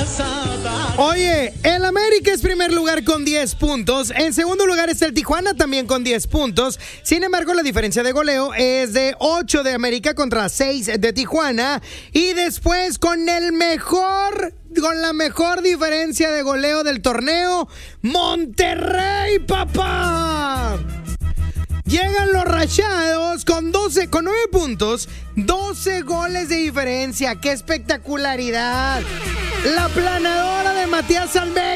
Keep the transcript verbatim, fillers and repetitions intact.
Oye, el América es primer lugar con diez puntos. En segundo lugar está el Tijuana también con diez puntos. Sin embargo, la diferencia de goleo es de ocho de América contra seis de Tijuana. Y después con el mejor, con la mejor diferencia de goleo del torneo, Monterrey, papá. Llegan los Rayados con doce, con nueve puntos, doce goles de diferencia. ¡Qué espectacularidad! La planadora de Matías Almeida.